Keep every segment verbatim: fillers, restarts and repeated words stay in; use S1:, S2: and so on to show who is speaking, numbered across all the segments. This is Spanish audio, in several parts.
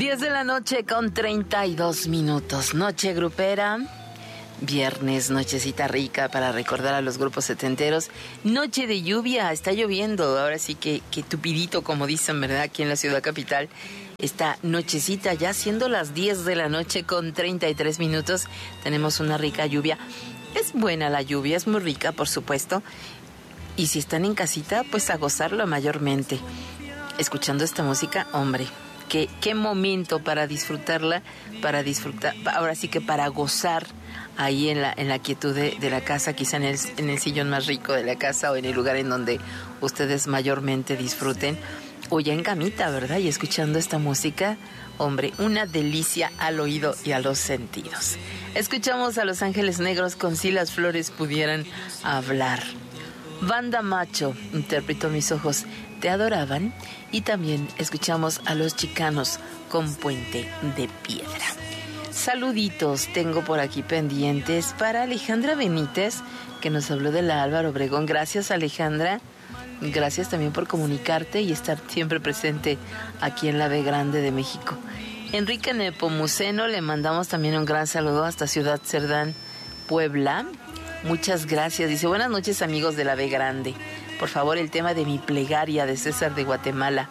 S1: diez de la noche con treinta y dos minutos. Noche grupera. Viernes, nochecita rica para recordar a los grupos setenteros. Noche de lluvia, está lloviendo. Ahora sí que, que tupidito, como dicen, ¿verdad? Aquí en la ciudad capital. Esta nochecita, ya siendo las diez de la noche con treinta y tres minutos, tenemos una rica lluvia. Es buena la lluvia, es muy rica, por supuesto. Y si están en casita, pues a gozarlo mayormente. Escuchando esta música, hombre, qué, qué momento para disfrutarla, para disfrutar, ahora sí que para gozar ahí en la, en la quietud de, de la casa, quizá en el, en el sillón más rico de la casa o en el lugar en donde ustedes mayormente disfruten, o ya en camita, ¿verdad? Y escuchando esta música, hombre, una delicia al oído y a los sentidos. Escuchamos a Los Ángeles Negros con Si las flores pudieran hablar. Banda Macho interpretó Mis ojos te adoraban, y también escuchamos a Los Chicanos con Puente de Piedra. Saluditos tengo por aquí pendientes para Alejandra Benítez, que nos habló de la Álvaro Obregón. Gracias, Alejandra. Gracias también por comunicarte y estar siempre presente aquí en la B Grande de México. Enrique Nepomuceno, le mandamos también un gran saludo hasta Ciudad Cerdán, Puebla. Muchas gracias. Dice, buenas noches, amigos de la B Grande. Por favor, el tema de Mi plegaria, de César de Guatemala.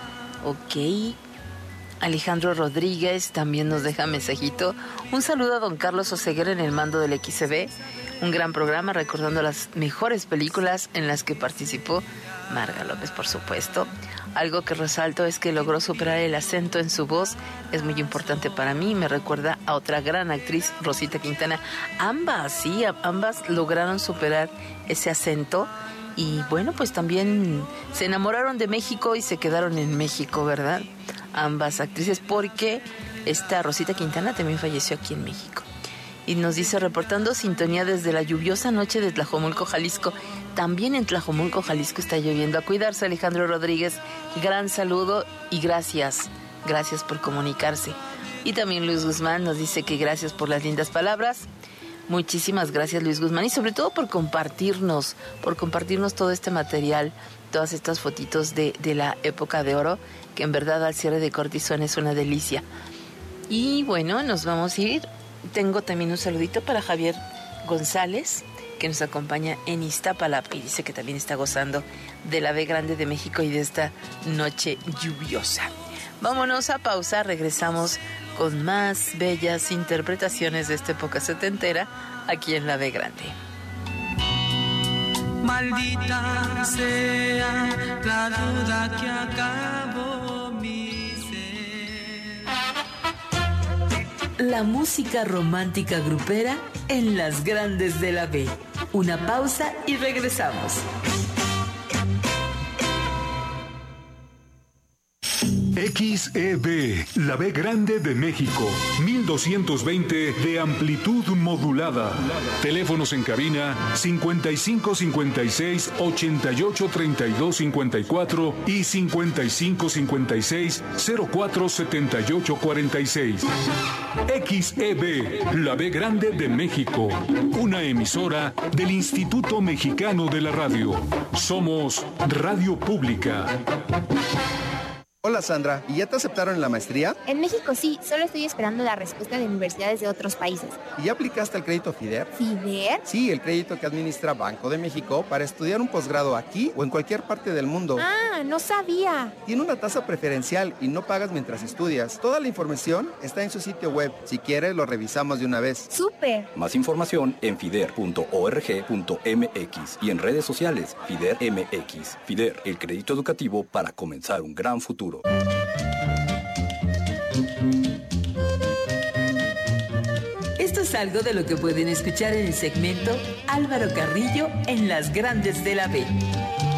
S1: Ok. Alejandro Rodríguez también nos deja mensajito. Un saludo a don Carlos Oseguera en el mando del X C B. Un gran programa recordando las mejores películas en las que participó Marga López, por supuesto. Algo que resalto es que logró superar el acento en su voz. Es muy importante para mí. Me recuerda a otra gran actriz, Rosita Quintana. Ambas, sí, ambas lograron superar ese acento. Y bueno, pues también se enamoraron de México y se quedaron en México, ¿verdad? Ambas actrices, porque esta Rosita Quintana también falleció aquí en México. Y nos dice, reportando sintonía desde la lluviosa noche de Tlajomulco, Jalisco. También en Tlajomulco, Jalisco está lloviendo. A cuidarse, Alejandro Rodríguez. Gran saludo y gracias. Gracias por comunicarse. Y también Luis Guzmán nos dice que gracias por las lindas palabras. Muchísimas gracias, Luis Guzmán, y sobre todo por compartirnos, por compartirnos todo este material, todas estas fotitos de, de la época de oro, que en verdad al cierre de Cortisón es una delicia. Y bueno, nos vamos a ir. Tengo también un saludito para Javier González, que nos acompaña en Iztapalapa y dice que también está gozando de la B Grande de México y de esta noche lluviosa. Vámonos a pausa, regresamos con más bellas interpretaciones de esta época setentera aquí en la B Grande.
S2: Maldita sea la duda que acabó mi ser.
S3: La música romántica grupera en las grandes de la B. Una pausa y regresamos.
S4: X E B, la B Grande de México, mil doscientos veinte de amplitud modulada. Teléfonos en cabina cincuenta y cinco cincuenta y seis ochenta y ocho treinta y dos cincuenta y cuatro y cincuenta y cinco cincuenta y seis cero cuatro setenta y ocho cuarenta y seis. X E B, la B Grande de México, una emisora del Instituto Mexicano de la Radio. Somos Radio Pública.
S5: Hola Sandra, ¿y ya te aceptaron en la maestría?
S6: En México sí, solo estoy esperando la respuesta de universidades de otros países.
S5: ¿Y ya aplicaste al crédito FIDER?
S6: ¿FIDER?
S5: Sí, el crédito que administra Banco de México para estudiar un posgrado aquí o en cualquier parte del mundo.
S6: Ah, no sabía.
S5: Tiene una tasa preferencial y no pagas mientras estudias. Toda la información está en su sitio web. Si quieres, lo revisamos de una vez.
S6: ¡Súper!
S7: Más información en fider punto org punto m x y en redes sociales FIDER M X. FIDER, el crédito educativo para comenzar un gran futuro.
S3: Esto es algo de lo que pueden escuchar en el segmento Álvaro Carrillo en las grandes de la B.